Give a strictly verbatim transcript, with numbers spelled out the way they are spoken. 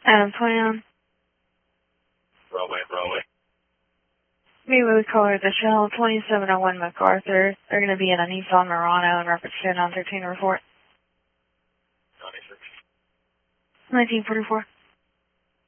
Adam twenty-one. Railway, railway. Maybe caller the Shell twenty-seven oh one MacArthur. They're going to be in a Nissan Murano in reference to nine thirteen report. ninety-six. nineteen forty-four.